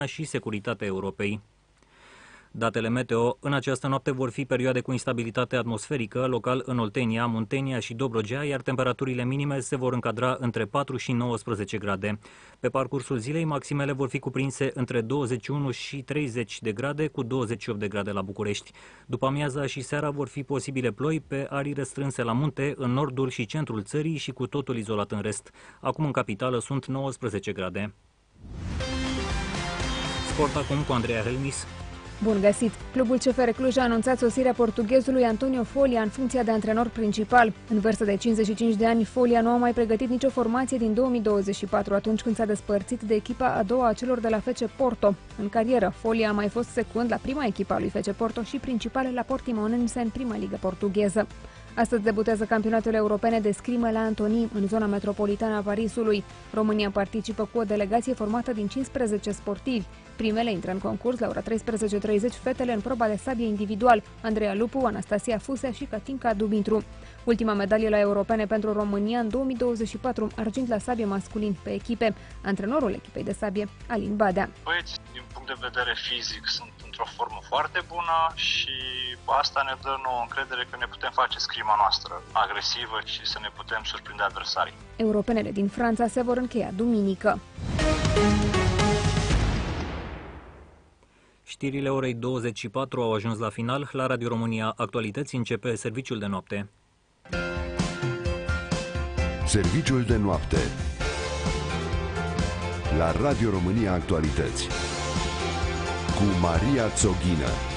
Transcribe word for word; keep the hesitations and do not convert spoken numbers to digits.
și securitatea Europei. Datele meteo: în această noapte vor fi perioade cu instabilitate atmosferică, local în Oltenia, Muntenia și Dobrogea, iar temperaturile minime se vor încadra între patru și nouăsprezece grade. Pe parcursul zilei, maximele vor fi cuprinse între douăzeci și unu și treizeci de grade, cu douăzeci și opt de grade la București. După amiaza și seara vor fi posibile ploi pe arii restrânse la munte, în nordul și centrul țării și cu totul izolat în rest. Acum în capitală sunt nouăsprezece grade. Sport acum cu Andreea Helmis. Bun găsit! Clubul C F R Cluj a anunțat sosirea portughezului Antonio Folia în funcția de antrenor principal. În vârstă de cincizeci și cinci de ani, Folia nu a mai pregătit nicio formație din două mii douăzeci și patru, atunci când s-a despărțit de echipa a doua a celor de la F C Porto. În carieră, Folia a mai fost secund la prima echipă a lui F C Porto și principal la Portimonense în prima ligă portugheză. Astăzi debutează campionatele europene de scrimă la Antony, în zona metropolitană a Parisului. România participă cu o delegație formată din cincisprezece sportivi. Primele intră în concurs la ora treisprezece și treizeci fetele în proba de sabie individual: Andreea Lupu, Anastasia Fusea și Katinka Dumitru. Ultima medalie la europene pentru România în două mii douăzeci și patru, argint la sabie masculin pe echipe. Antrenorul echipei de sabie, Alin Badea. Băieți, din punct de vedere fizic, sunt într-o formă foarte bună și asta ne dă nouă încredere că ne putem face scrima noastră agresivă și să ne putem surprinde adversarii. Europenele din Franța se vor încheia duminică. Știrile orei douăzeci și patru au ajuns la final. La Radio România Actualități începe serviciul de noapte. Serviciul de noapte la Radio România Actualități cu Maria Țoghină.